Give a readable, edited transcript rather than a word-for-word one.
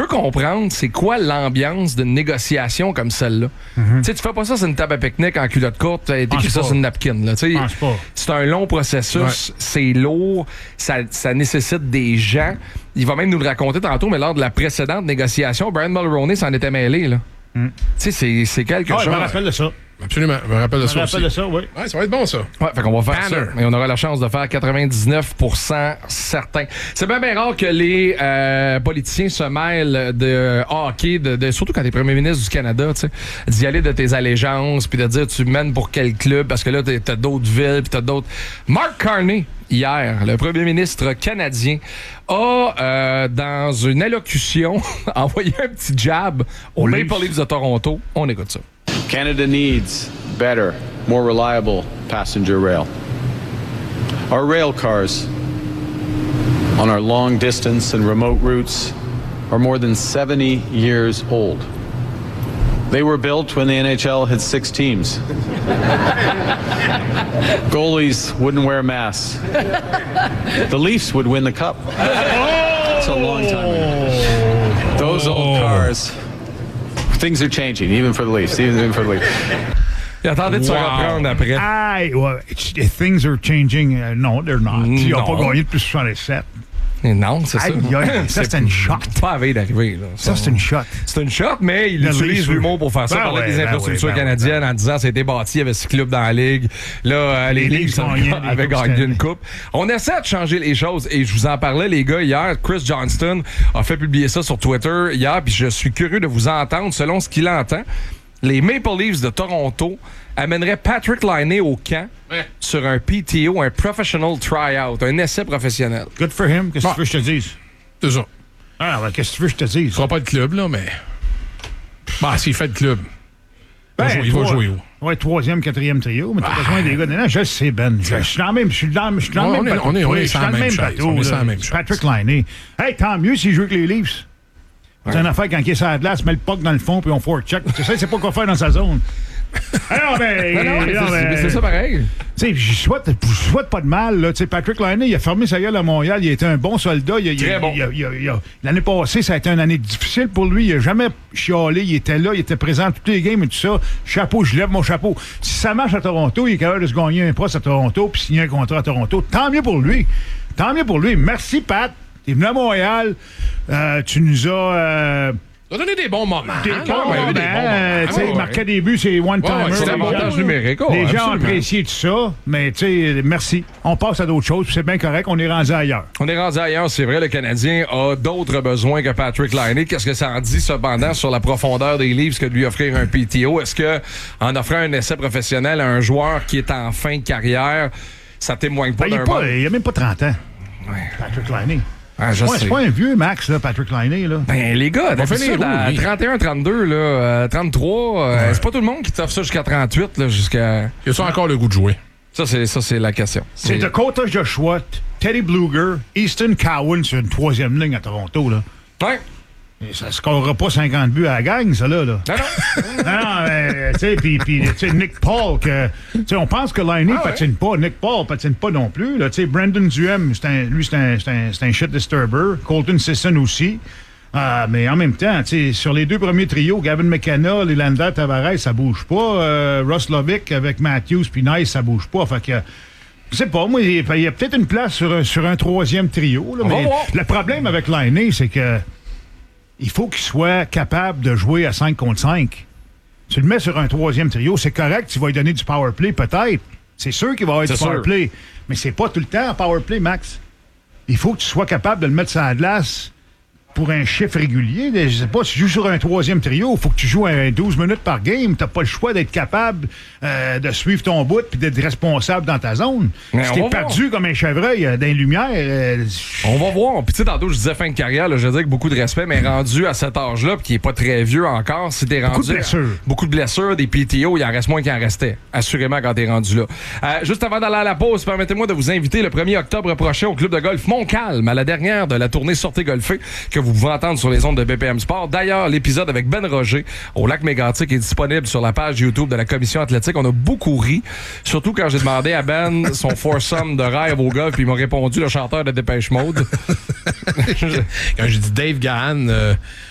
veux comprendre c'est quoi l'ambiance d'une négociation comme celle-là. Tu sais, tu fais pas ça sur une table à pique-nique en culotte courte, t'écris ça sur une napkin. Là, c'est un long processus, c'est lourd, ça nécessite des gens. Il va même nous le raconter tantôt, mais lors de la précédente négociation, Brian Mulroney s'en était mêlé. Là. Tu sais, c'est quelque chose. Je me rappelle de ça. Absolument, je me rappelle de ça aussi. Oui. Ouais, ça va être bon, ça. Ouais, fait qu'on va faire ça. Et on aura la chance de faire 99% certain. C'est bien rare que les politiciens se mêlent de hockey, surtout quand t'es premier ministre du Canada, tu sais, d'y aller de tes allégeances, puis de dire tu mènes pour quel club, parce que là, t'as d'autres villes, puis t'as d'autres... Mark Carney, hier, le premier ministre canadien, a, dans une allocution, envoyé un petit jab aux Maple Leafs de Toronto. On écoute ça. Canada needs better, more reliable passenger rail. Our rail cars on our long distance and remote routes are more than 70 years old. They were built when the NHL had 6 teams. Goalies wouldn't wear masks. The Leafs would win the cup. That's a long time ago. Those old cars... Things are changing, even for the Leafs. Even for the Leafs. Attendez de se reprendre après. Things are changing. No, they're not. Ils n'ont pas gagné depuis 67. Non, c'est ça. Ça, c'est une shot. Pas à veille d'arriver. Là. Ça, c'est une shot. C'est une shot, mais il utilise l'humour pour faire ça. Il parlait des infrastructures canadiennes en disant que ça a été bâti, il y avait 6 clubs dans la Ligue. Là, les Leafs avaient gagné une coupe. On essaie de changer les choses et je vous en parlais, les gars, hier. Chris Johnston a fait publier ça sur Twitter hier, puis je suis curieux de vous entendre selon ce qu'il entend. Les Maple Leafs de Toronto amèneraient Patrick Laine au camp sur un PTO, un Professional Tryout, un essai professionnel. Good for him. Qu'est-ce que tu veux que je te dise? C'est ça. Qu'est-ce que tu veux que je te dise? Il fera pas de club, là, mais... s'il fait de club, il va jouer où? Ouais, 3e, 4e trio, mais t'as besoin des gars. Non, je sais, Ben. Je suis dans le même bateau. On est sur la même chaise. On est sur la même chaise. Patrick Laine. Hey, tant mieux s'il joue avec les Leafs. C'est une affaire quand il est sur la glace, met le puck dans le fond puis on forecheck. Tu sais, c'est pas quoi faire dans sa zone. C'est ça pareil. Je souhaite pas de mal. Là. Patrick Laine, il a fermé sa gueule à Montréal. Il a été un bon soldat. Très bon. L'année passée, ça a été une année difficile pour lui. Il a jamais chialé. Il était là. Il était présent à toutes les games et tout ça. Chapeau, je lève mon chapeau. Si ça marche à Toronto, il est capable de se gagner un poste à Toronto puis signer un contrat à Toronto. Tant mieux pour lui. Merci, Pat. T'es venu à Montréal. Tu nous as... Ça a donné des bons moments. Il marquait des buts, c'est one-timer. C'est l'avantage numérique. Les gens ont apprécié tout ça, mais merci. On passe à d'autres choses, c'est bien correct, on est rendu ailleurs. On est rendu ailleurs, c'est vrai, le Canadien a d'autres besoins que Patrick Laine. Qu'est-ce que ça en dit, cependant, sur la profondeur des Leafs que de lui offrir un PTO? Est-ce que, en offrant un essai professionnel à un joueur qui est en fin de carrière, ça témoigne pas d'un manque? Il a même pas 30 ans, Patrick Laine. C'est pas un vieux Max, là, Patrick Laine. Là. Ben, les gars, 31, 32, là, 33, c'est pas tout le monde qui t'offre ça jusqu'à 38, là, jusqu'à... Il a ça encore le goût de jouer? Ça, c'est la question. C'est Dakota Joshua, Teddy Bluger, Easton Cowan sur une 3e ligne à Toronto, là. Ouais. Et ça scorera pas 50 buts à la gang, ça, là. Non. Tu sais, puis Nick Paul, on pense que Laine patine pas. Nick Paul patine pas non plus, là. Tu sais, Brandon Duhem, c'est un shit disturber. Colton Sisson aussi. Mais en même temps, sur les 2 premiers trios, Gavin McKenna, Nylander, Tavares, ça bouge pas. Russ Lovick avec Matthews puis Nice, ça bouge pas. Fait que... Je sais pas, moi, il y a peut-être une place sur un 3e trio, là, mais le problème avec Laine, c'est que il faut qu'il soit capable de jouer à 5 contre 5. Tu le mets sur un 3e trio, c'est correct, tu vas lui donner du power play, peut-être. C'est sûr qu'il va avoir du power play. Mais c'est pas tout le temps un power play, Max. Il faut que tu sois capable de le mettre sur la glace pour un chiffre régulier. Je sais pas, si tu joues sur un 3e trio, il faut que tu joues 12 minutes par game. T'as pas le choix d'être capable de suivre ton bout puis d'être responsable dans ta zone. Mais si t'es perdu comme un chevreuil dans les lumières... On va voir. Puis tu sais, tantôt, je disais fin de carrière, là, je veux dire que beaucoup de respect, mais rendu à cet âge-là, puis qui est pas très vieux encore, si t'es rendu... Beaucoup de blessures, des PTO, il en reste moins qu'il en restait. Assurément, quand t'es rendu là. Juste avant d'aller à la pause, permettez-moi de vous inviter le 1er octobre prochain au Club de golf Montcalm, à la dernière de la tournée Sortez golfer, que vous pouvez entendre sur les ondes de BPM Sport. D'ailleurs, l'épisode avec Ben Roger au lac Mégantic est disponible sur la page YouTube de la Commission athlétique. On a beaucoup ri, surtout quand j'ai demandé à Ben son foursome de rêve au golf, puis il m'a répondu le chanteur de Dépêche Mode. Quand j'ai dit Dave Gahan...